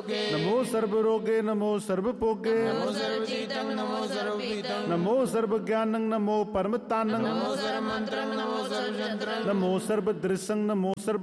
ਲੋਕੇ। ਨਮੋ ਸਰਬ ਰੋਗੇ ਨਮੋ ਸਰਬ ਭੋਗੇ। ਨਮੋ ਸਰਬ ਚੀਤੰ ਨਮੋ ਸਰਬ ਪੀਤੰ। ਨਮੋ ਸਰਬ ਗਿਆਨੰ ਨਮੋ ਪਰਮ ਤਾਨੰ। ਨਮੋ ਸਰਬ ਮੰਤਰੰ ਨਮੋ ਸਰਬ ਜੰਤਰੰ। ਨਮੋ ਸਰਬ ਦ੍ਰਿਸ਼ੰ ਨਮੋ ਸਰਬ